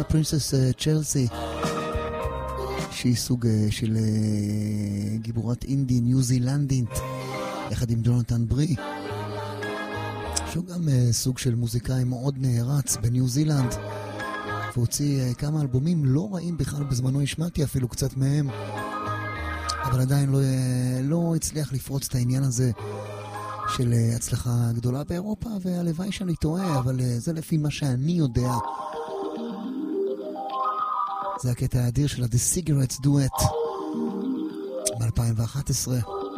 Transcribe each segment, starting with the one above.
פרינסס צ'לסי, שהיא סוג של גיבורת אינדי ניו זילנדית, יחד עם ג'ונתן ברי, שהוא גם סוג של מוזיקאי מאוד נערץ בניו זילנד, והוציא כמה אלבומים לא רעים בכלל בזמנו, השמעתי אפילו קצת מהם, אבל עדיין לא הצליח לפרוץ את העניין הזה של הצלחה גדולה באירופה, והלוואי שאני טועה, אבל זה לפי מה שאני יודע. זה הקטע האדיר של The Cigarettes Duet ב-2011.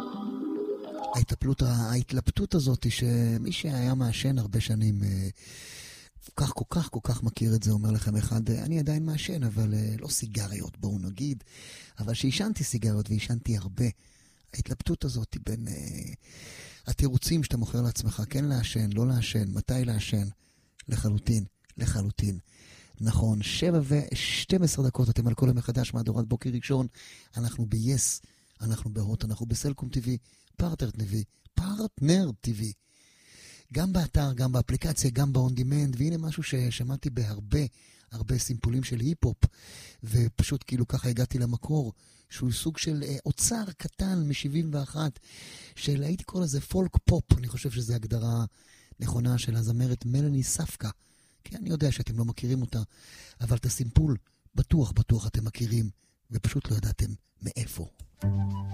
ההתלבטות הזאת שמי שהיה מעשן הרבה שנים כל כך מכיר את זה, אומר לכם אחד, אני עדיין מעשן, אבל לא סיגריות, בואו נגיד, אבל שהשנתי סיגריות והשנתי הרבה. ההתלבטות הזאת בין התירוצים שאתה מוכר לעצמך, כן לעשן, לא לעשן, מתי לעשן, לחלוטין. נכון, 7:12, אתם על כל המחדש מהדורת בוקר ראשון, אנחנו ב-yes, אנחנו בהוט, אנחנו בסלקום TV, פרטנר TV, גם באתר, גם באפליקציה, גם ב-on demand, והנה משהו ששמעתי בהרבה סימפולים של היפ-הופ, ופשוט כאילו ככה הגעתי למקור, שהוא סוג של אוצר קטן מ-71, של הייתי קורא לזה פולק פופ, אני חושב שזו הגדרה נכונה של הזמרת מלאני ספקה, כי אני יודע שאתם לא מכירים אותה, אבל את הסימפול בטוח אתם מכירים, ופשוט לא ידעתם מאיפה.